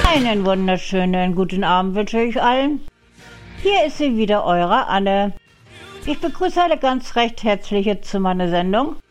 Einen wunderschönen guten Abend wünsche ich allen. Hier ist sie wieder, eure Anne. Ich begrüße alle ganz recht herzlich zu meiner Sendung.